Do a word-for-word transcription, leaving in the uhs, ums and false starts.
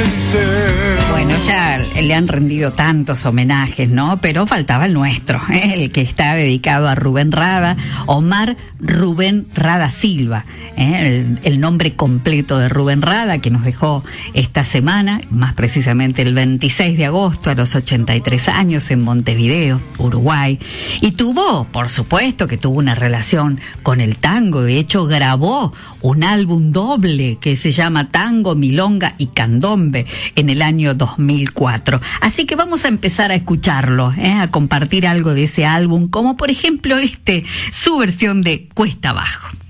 Bueno, ya le han rendido tantos homenajes, ¿no? Pero faltaba el nuestro, ¿eh? El que está dedicado a Rubén Rada, Omar Rubén Rada Silva, ¿eh? el, el nombre completo de Rubén Rada, que nos dejó esta semana, más precisamente el veintiséis de agosto, a los ochenta y tres años, en Montevideo, Uruguay. Y tuvo, por supuesto, que tuvo una relación con el tango. De hecho, grabó un álbum doble que se llama Tango, Milonga y Candombe en el año dos mil cuatro. Así que vamos a empezar a escucharlo, ¿eh? A compartir algo de ese álbum, como por ejemplo este, su versión de Cuesta Abajo.